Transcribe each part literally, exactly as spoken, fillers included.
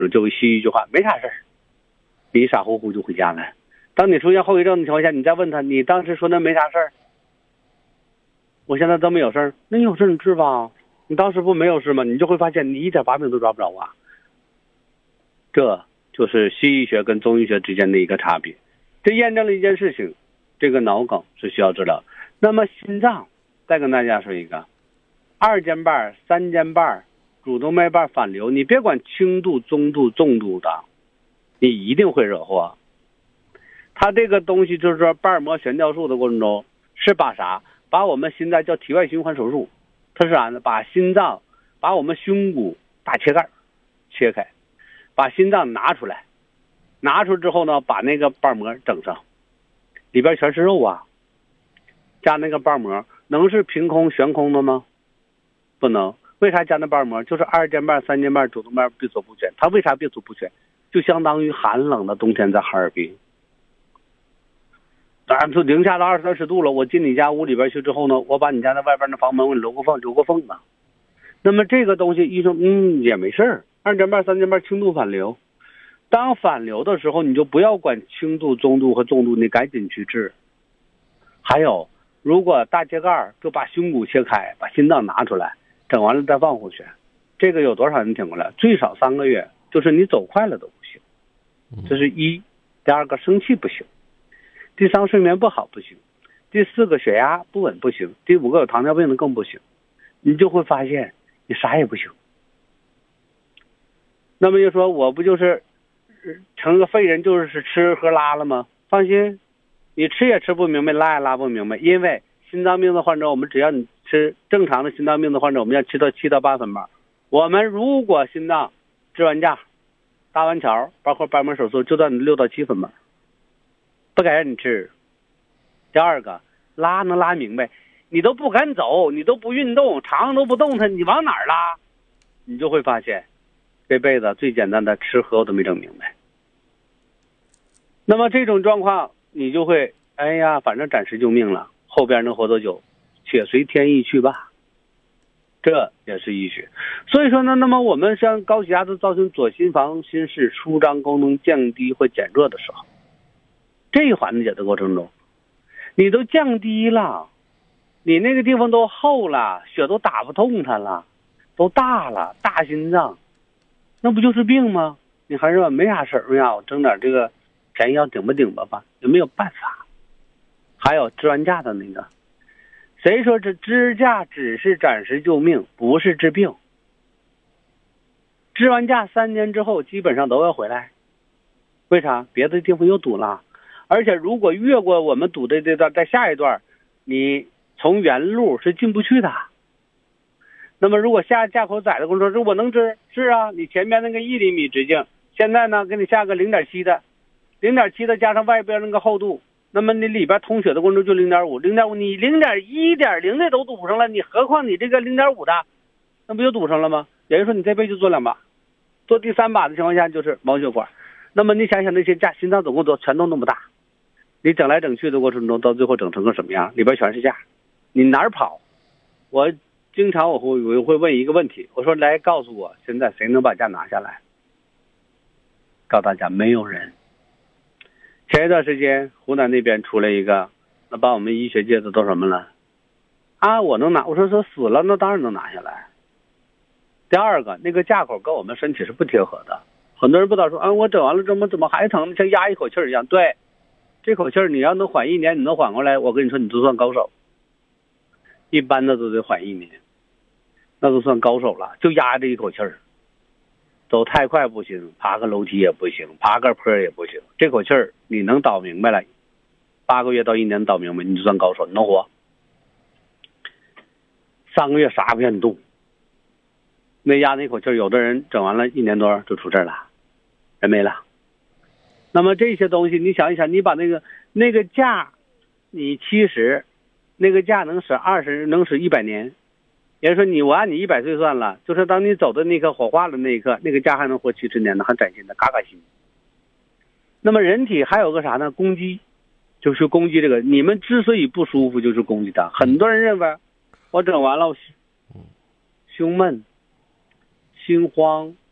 就西医一句话，没啥事儿，你傻乎乎就回家了。当你出现后遗症的情况下，你再问他，你当时说那没啥事儿，我现在都没有事儿，那你有事儿你治吧，你当时不没有事吗？你就会发现你一点把柄都抓不着啊。这就是西医学跟中医学之间的一个差别，这验证了一件事情，这个脑梗是需要治疗。那么心脏，再跟大家说一个，二尖瓣、三尖瓣、主动脉瓣反流，你别管轻度、中度、重度的，你一定会惹祸。它这个东西就是说瓣膜悬吊术的过程中，是把啥？把我们心脏叫体外循环手术，它是啥呢？把心脏，把我们胸骨大切盖切开，把心脏拿出来，拿出之后呢，把那个瓣膜整上，里边全是肉啊，加那个瓣膜能是凭空悬空的吗？不能。为啥加那瓣膜？就是二尖瓣、三尖瓣、主动脉闭锁不全。它为啥闭锁不全？就相当于寒冷的冬天在哈尔滨，当然是零下到二三十度了，我进你家屋里边去之后呢，我把你家的外边的房门我留个缝，留个缝啊。那么这个东西医生嗯也没事儿，二尖瓣、三尖瓣轻度反流，当反流的时候，你就不要管轻度、中度和重度，你赶紧去治。还有，如果大切盖就把胸骨切开，把心脏拿出来，整完了再放回去，这个有多少人挺过来？最少三个月，就是你走快了都不行。这是一。第二个，生气不行。第三，睡眠不好不行。第四个，血压不稳不行。第五个，有糖尿病的更不行。你就会发现你啥也不行。那么就说我不就是成个废人，就是吃喝拉了吗？放心，你吃也吃不明白，拉也拉不明白。因为心脏病的患者，我们只要你吃正常的心脏病的患者，我们要吃到七到八分吧。我们如果心脏支完架、搭完桥，包括瓣膜手术，就到你六到七分吧，不敢让你吃。第二个，拉能拉明白，你都不敢走，你都不运动，肠都不动弹，你往哪儿拉？你就会发现，这辈子最简单的吃喝我都没整明白。那么这种状况，你就会，哎呀，反正暂时救命了，后边能活多久，且随天意去吧。这也是医学。所以说呢，那么我们像高血压的造成左心房心室舒张功能降低或减弱的时候，这一缓解的过程中，你都降低了，你那个地方都厚了，血都打不动它了，都大了，大心脏，那不就是病吗？你还是说没啥事儿呀，我整点这个便宜药顶吧顶吧吧，有没有办法？还有支完架的那个，谁说这支架只是暂时救命，不是治病？支完架三年之后基本上都要回来。为啥？别的地方又堵了，而且如果越过我们堵的这段，在下一段你从原路是进不去的。那么如果下架口窄的工作，说我能支？是啊，你前面那个一厘米直径，现在呢给你下个零点七的，零点七的加上外边那个厚度，那么你里边通血的工程就零点五，零点五你零点一点零的都堵上了，你何况你这个零点五的，那不就堵上了吗？也就是说你这辈子做两把，做第三把的情况下就是毛血管。那么你想想那些架，心脏总共都全都那么大，你整来整去的过程中，到最后整成个什么样？里边全是架，你哪儿跑？我经常我会我会问一个问题，我说来告诉我，现在谁能把架拿下来？告诉大家，没有人。前一段时间湖南那边出来一个，那把我们医学界的都什么了啊？我能拿，我说说死了，那当然能拿下来。第二个，那个架口跟我们身体是不贴合的，很多人不知道说啊，我整完了怎么怎么还疼，像压一口气儿一样。对，这口气儿你要能缓一年，你能缓过来，我跟你说，你都算高手。一般的都得缓一年，那都算高手了，就压这一口气儿。走太快不行，爬个楼梯也不行，爬个坡也不行，这口气儿你能倒明白了，八个月到一年倒明白，你就算高手，你能活。三个月啥不让你动，那压那口气儿，有的人整完了一年多就出事了，人没了。那么这些东西你想一想，你把那个那个架你七十，那个架能使二十，能使一百年，也就是说你我按你一百岁算了，就是当你走的那刻火化的那一刻，那个架还能活七十年呢，还崭新的，嘎嘎新。那么人体还有个啥呢？攻击，就是攻击这个。你们之所以不舒服，就是攻击它。很多人认为我整完了，胸闷、心慌、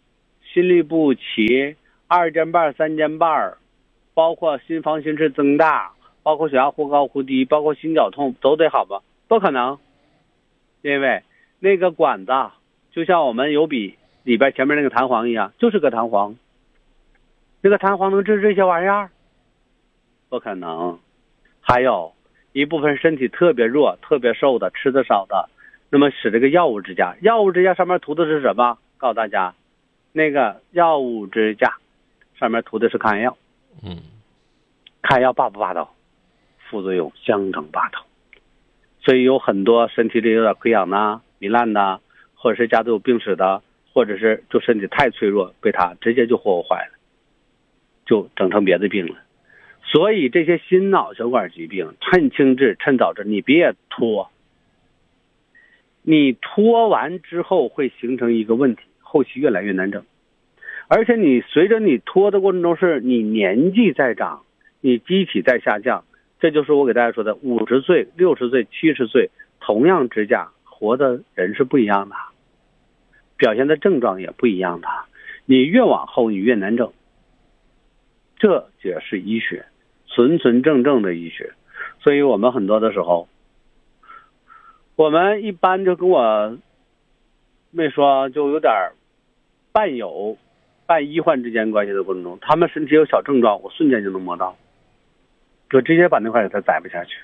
心律不齐、二尖瓣、三尖瓣，包括心房心室增大，包括血压忽高忽低，包括心绞痛，都得好吗？不可能，因为那个管子就像我们油笔里边前面那个弹簧一样，就是个弹簧。那个弹簧能治这些玩意儿？不可能。还有一部分身体特别弱、特别瘦的、吃的少的，那么使这个药物支架，药物支架上面涂的是什么？告诉大家，那个药物支架上面涂的是抗炎药。 嗯， 抗炎药霸不霸道？副作用相当霸道。所以有很多身体里有点溃疡的、糜烂的，或者是家族有病史的，或者是就身体太脆弱，被它直接就霍霍坏了，就整成别的病了。所以这些心脑血管疾病，趁轻治趁早治，你别拖。你拖完之后会形成一个问题，后期越来越难整。而且你随着你拖的过程中，是你年纪在长，你机体在下降，这就是我给大家说的，五十岁、六十岁、七十岁，同样支架活的人是不一样的，表现的症状也不一样的。你越往后，你越难整。这也是医学，纯纯正正的医学。所以我们很多的时候，我们一般就跟我没说，就有点伴有半医患之间关系的过程中，他们身体有小症状，我瞬间就能摸到，就直接把那块给他摘不下去。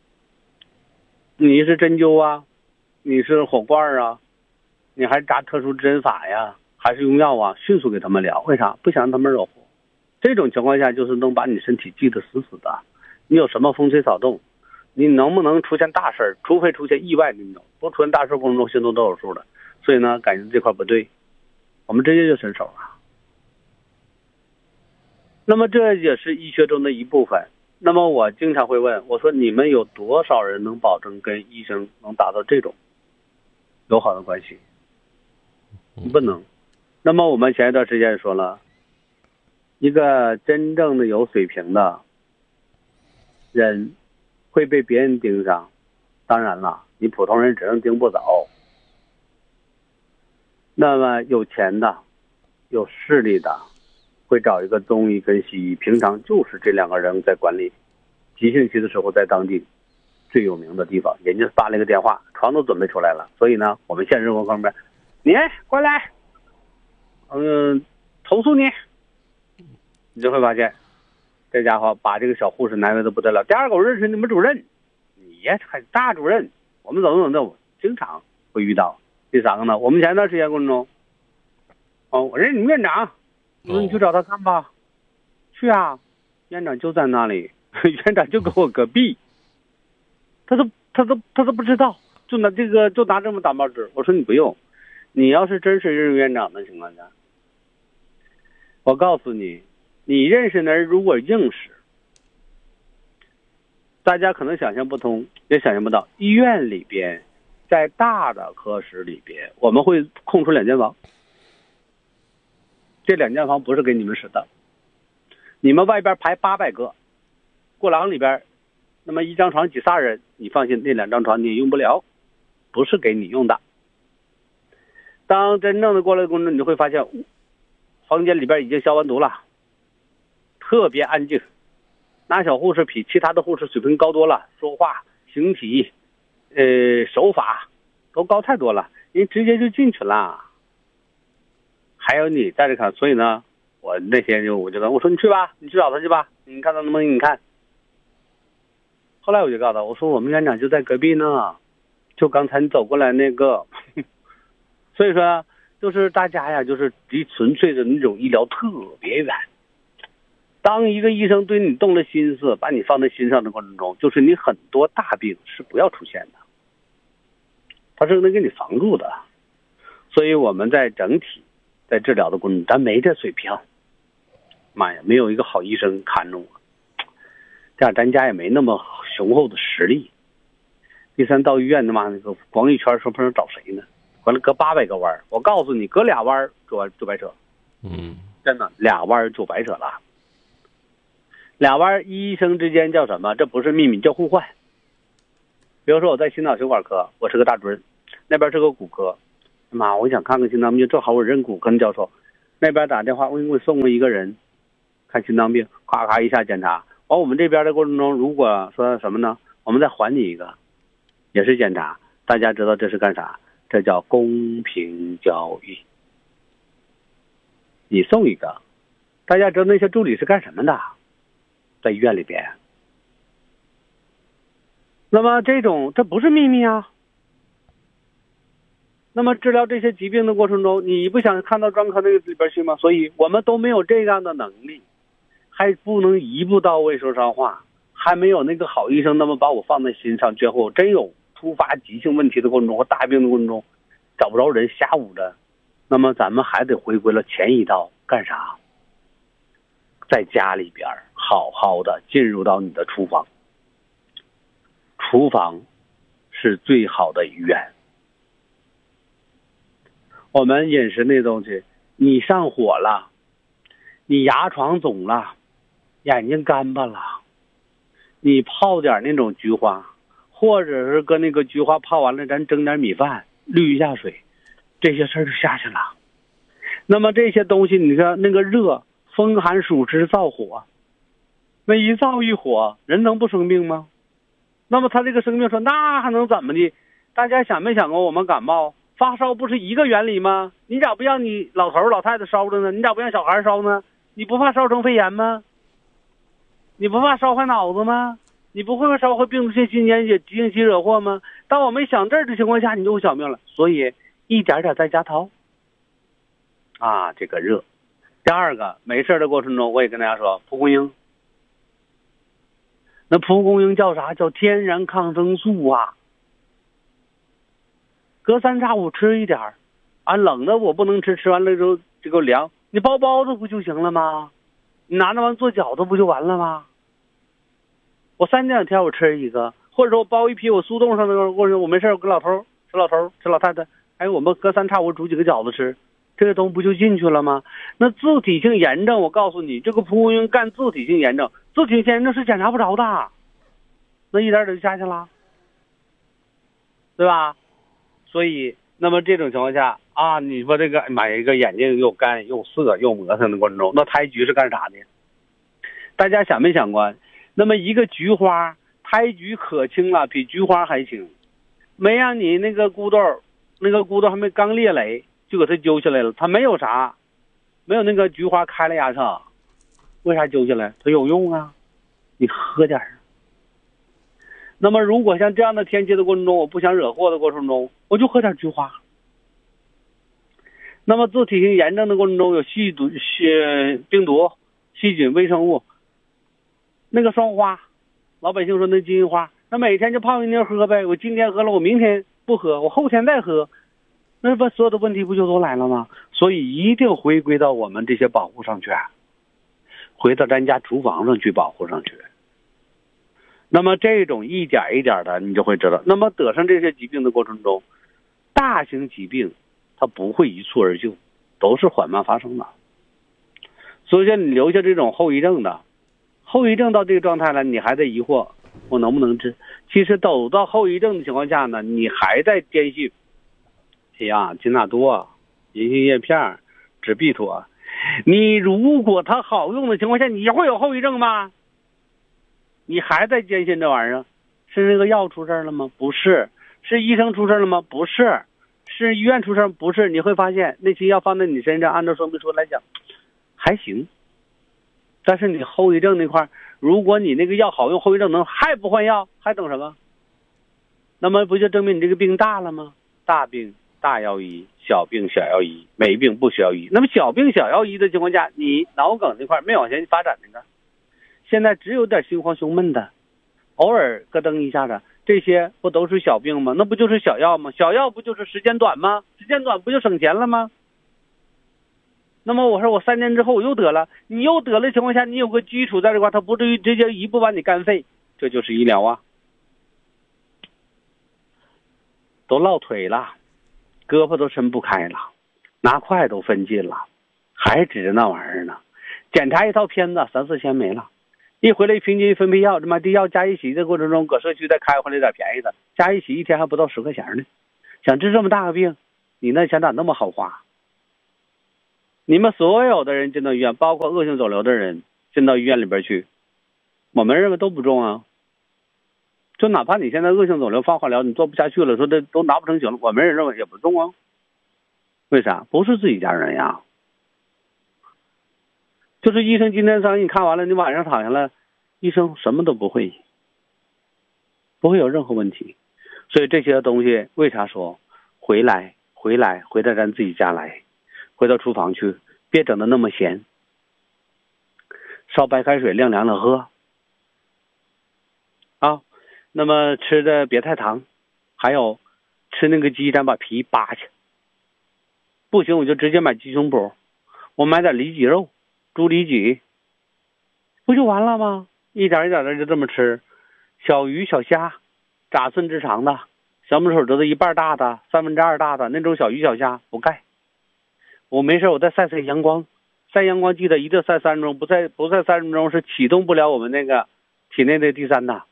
你是针灸啊，你是火罐啊，你还扎特殊针法呀，还是用药啊，迅速给他们疗。为啥？不想让他们惹祸。这种情况下就是能把你身体系得死死的。你有什么风吹草动，你能不能出现大事，除非出现意外，你懂？不出现大事过程中心中都有数的。所以呢，感觉这块不对，我们直接就伸手了。那么这也是医学中的一部分。那么我经常会问，我说你们有多少人能保证跟医生能达到这种友好的关系？不能。那么我们前一段时间说了，一个真正的有水平的人会被别人盯上，当然了，你普通人只能盯不走。那么有钱的、有势力的，会找一个中医跟西医，平常就是这两个人在管理。急性期的时候，在当地最有名的地方，人家发了一个电话，床都准备出来了。所以呢，我们现实生活方面，你过来，嗯，投诉你，你就会发现，这家伙把这个小护士难为的不得了。第二个，我认识你们主任，你也还大主任，我们怎么怎么的，经常会遇到。第三个呢，我们前一段时间过程中，哦，我认识你们院长，我说你去找他看吧。去啊，院长就在那里，院长就跟我隔壁，他都他都他都不知道，就拿这个就拿这么打报纸。我说你不用，你要是真是认识院长的情况下，我告诉你，你认识的人如果硬实，大家可能想象不通，也想象不到，医院里边，在大的科室里边，我们会空出两间房，这两间房不是给你们使的，你们外边排八百个，过廊里边，那么一张床挤仨人，你放心，那两张床你也用不了，不是给你用的。当真正的过来的工作，你就会发现，房间里边已经消完毒了，特别安静。那小护士比其他的护士水平高多了，说话、形体、呃手法都高太多了，人直接就进去了。还有你在这看，所以呢，我那天就我就跟我说你去吧，你去找他去吧，你看他能不能给你看。后来我就告诉他，我说我们院长就在隔壁呢，就刚才你走过来那个。所以说，就是大家呀，就是离纯粹的那种医疗特别远。当一个医生对你动了心思，把你放在心上的过程中，就是你很多大病是不要出现的，他是能给你防住的。所以我们在整体在治疗的过程中，咱没这水平，妈呀，没有一个好医生看着我，这样咱家也没那么雄厚的实力。第三，到医院他妈那个逛一圈，说不知道找谁呢，完了隔八百个弯，我告诉你，隔俩弯就就白扯， 嗯， 真的俩弯就白扯了。俩弯医生之间叫什么？这不是秘密，叫互换。比如说我在心脑血管科，我是个大主任，那边是个骨科，妈，我想看看心脏病，正好我认骨科教授， 那边打电话，我给我送过一个人看心脏病，咔咔一下检查，完我们这边的过程中，如果说什么呢，我们再还你一个，也是检查。大家知道这是干啥？这叫公平交易。你送一个，大家知道那些助理是干什么的？在医院里边。那么这种这不是秘密啊。那么治疗这些疾病的过程中，你不想看到专科那个里边去吗？所以我们都没有这样的能力，还不能一步到位说上话，还没有那个好医生那么把我放在心上。最后真有突发急性问题的过程中或大病的过程中找不着人瞎捂着，那么咱们还得回归了前一道，干啥？在家里边好好的进入到你的厨房，厨房是最好的医院。我们饮食那东西，你上火了，你牙床肿了，眼睛干巴了，你泡点那种菊花，或者是跟那个菊花泡完了，咱蒸点米饭滤一下水，这些事儿就下去了。那么这些东西，你看那个热，风寒暑湿燥火，那一燥一火，人能不生病吗？那么他这个生病说，那还能怎么的？大家想没想过，我们感冒发烧不是一个原理吗？你咋不让你老头老太太烧着呢？你咋不让小孩烧呢？你不怕烧成肺炎吗？你不怕烧坏脑子吗？你不会烧坏病毒性心炎、急性期惹祸吗？当我没想这儿的情况下，你就会小命了。所以一点点在家逃啊，这个热。第二个，没事的过程中，我也跟大家说，蒲公英。那蒲公英叫啥？叫天然抗生素啊。隔三差五吃一点儿，啊，冷的我不能吃，吃完了之后这个凉，你包包子不就行了吗？你拿那玩意做饺子不就完了吗？我三天两天我吃一个，或者说我包一批我速冻上的，或者我没事我跟老头吃老头吃老太太，哎，我们隔三差五煮几个饺子吃，这个东西不就进去了吗？那自体性炎症，我告诉你，这个蒲公英干自体性炎症，自体性炎症是检查不着的，那一点点就下去了，对吧？所以，那么这种情况下啊，你说这个买一个眼睛又干又涩又磨蹭的过程中，那胎菊是干啥的？大家想没想过？那么一个菊花，胎菊可轻了，比菊花还轻，没让你那个骨头，那个骨头还没刚裂垒就给它揪下来了，它没有啥，没有那个菊花开了牙碜，为啥揪下来？它有用啊，你喝点儿。那么如果像这样的天气的过程中，我不想惹祸的过程中，我就喝点菊花。那么自体性炎症的过程中，有细毒、细病毒、细菌、微生物，那个双花，老百姓说那金银花，那每天就泡一妞喝呗。我今天喝了，我明天不喝，我后天再喝，那不所有的问题不就都来了吗？所以一定回归到我们这些保护上去，回到咱家厨房上去保护上去。那么这种一点一点的，你就会知道。那么得上这些疾病的过程中，大型疾病它不会一蹴而就，都是缓慢发生的。所以说你留下这种后遗症的，后遗症到这个状态了，你还在疑惑我能不能治？其实走到后遗症的情况下呢，你还在坚信，哎呀，金纳多、银杏叶片、止闭妥，你如果它好用的情况下，你会有后遗症吗？你还在坚信这玩意儿？是那个药出事了吗？不是。是医生出事了吗？不是。是医院出事？不是。你会发现那些药放在你身上，按照说明书来讲还行，但是你后遗症那块，如果你那个药好用，后遗症能还不换药，还等什么？那么不就证明你这个病大了吗？大病大要医，小病小要医，没病不需要医。那么小病小要医的情况下，你脑梗那块没往前发展那个，现在只有点心慌胸闷的，偶尔咯噔一下子，这些不都是小病吗？那不就是小药吗？小药不就是时间短吗？时间短不就省钱了吗？那么我说我三年之后我又得了，你又得了的情况下，你有个基础在这块，它不至于直接一步把你干废，这就是医疗啊。都落腿了，胳膊都伸不开了，拿筷都分尽了，还指着那玩意儿呢。检查一套片子三四千没了，一回来平均分配药，这妈的药加一起的过程中，搁社区再开回来点便宜的，加一起一天还不到十块钱呢。想治这么大个病，你那钱咋那么好花？ 你们所有的人进到医院，包括恶性肿瘤的人进到医院里边去，我们认为都不重啊。就哪怕你现在恶性肿瘤放化疗，你做不下去了，说这都拿不成型了，我们也认为也不重啊。为啥？不是自己家人呀。就是医生今天上你看完了，你晚上躺下来，医生什么都不会，不会有任何问题。所以这些东西为啥说回来回来回到咱自己家来，回到厨房去，别整得那么咸，烧白开水凉凉的喝啊。那么吃的别太糖，还有吃那个鸡咱把皮扒去，不行我就直接买鸡胸脯，我买点里脊肉，猪里脊，不就完了吗？一点一点的就这么吃。小鱼小虾炸寸之长的，小拇手指头一半大的，三分之二大的那种小鱼小虾补钙。我没事我再晒晒阳光，晒阳光记得一定晒三分钟，不晒不晒三分钟是启动不了我们那个体内的第三的。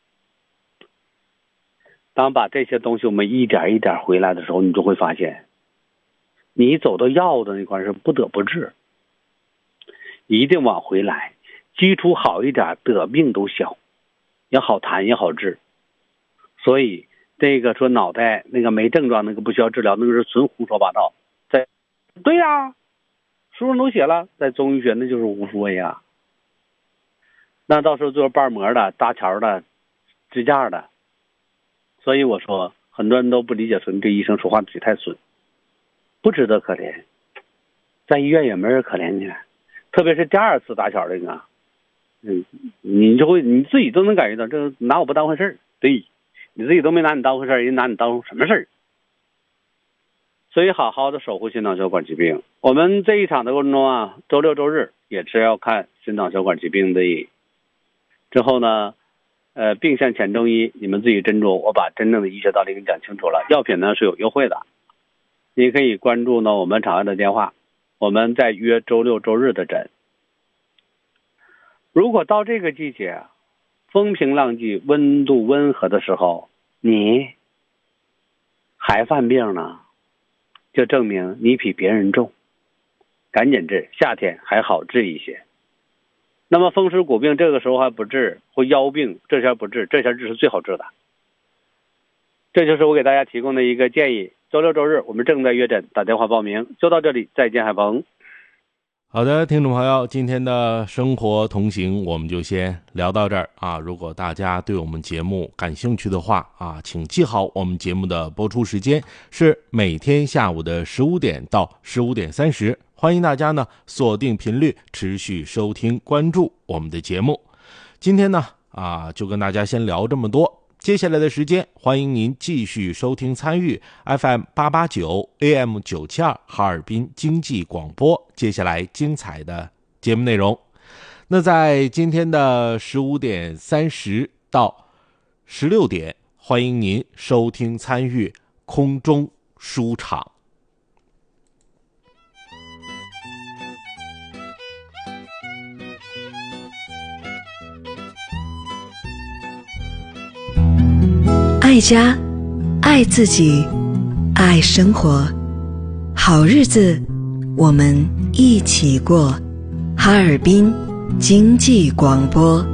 当把这些东西我们一点一点回来的时候，你就会发现你走到药的那块是不得不治，一定往回来，基础好一点，得病都小，也好谈也好治。所以这个说脑袋那个没症状那个不需要治疗，那个是纯胡说八道。在对呀、啊，书上都写了，在中医学那就是胡说呀。那到时候做瓣膜的、搭桥的、支架的。所以我说很多人都不理解，说你这医生说话嘴太损，不值得可怜，在医院也没人可怜你，特别是第二次搭桥这个，嗯，你就会你自己都能感觉到，这拿我不当回事儿，对，你自己都没拿你当回事儿，人拿你当什么事儿？所以好好的守护心脑血管疾病。我们这一场的过程中啊，周六周日也是要看心脑血管疾病的，之后呢呃，病向浅中医，你们自己斟酌。我把真正的医学道理给你讲清楚了。药品呢是有优惠的，你可以关注呢我们场外的电话，我们再约周六周日的诊。如果到这个季节，风平浪静、温度温和的时候，你还犯病呢，就证明你比别人重，赶紧治，夏天还好治一些。那么风湿骨病这个时候还不治，或腰病这下不治，这下治是最好治的。这就是我给大家提供的一个建议。周六周日我们正在约诊，打电话报名。就到这里，再见，海鹏。 好的，听众朋友，今天的生活同行我们就先聊到这儿啊。如果大家对我们节目感兴趣的话啊，请记好我们节目的播出时间是每天下午的十五点到十五点三十。欢迎大家呢锁定频率，持续收听关注我们的节目。今天呢啊就跟大家先聊这么多，接下来的时间欢迎您继续收听参与 F M 八八九 A M 九七二哈尔滨经济广播接下来精彩的节目内容。那在今天的十五点三十到十六点，欢迎您收听参与空中书场。 爱家，爱自己，爱生活，好日子我们一起过。哈尔滨经济广播。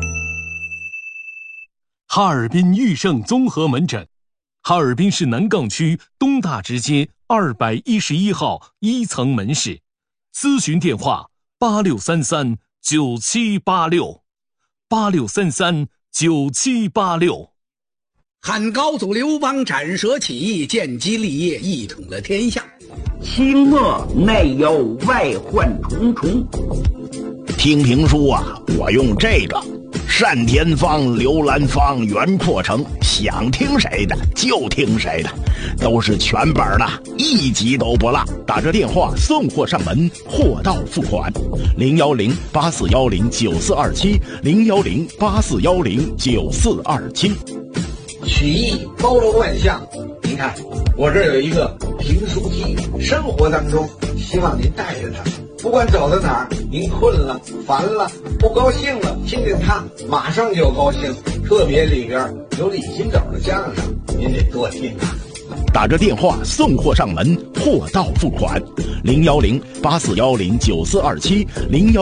哈尔滨裕盛综合门诊，哈尔滨市南岗区东大直街二百一十一号一层门市，咨询电话八六三三九七八六，八六三三九七八六。 汉高祖刘邦斩蛇起义，建基立业，一统了天下。 清末内忧外患重重，听评书啊，我用这个单田芳、刘兰芳、袁阔成，想听谁的就听谁的，都是全本的，一集都不落。打这电话送货上门，货到付款。零幺零八四幺零九四二七，零幺零八四幺零九四二七。 曲艺包罗万象，您看我这儿有一个评书机，生活当中希望您带着它，不管走到哪儿，您困了、烦了、不高兴了，听听它，马上就高兴。特别里边有李金斗的相声，您得多听啊。 打着电话送货上门，货到付款。零幺零八四幺零九四二七零幺。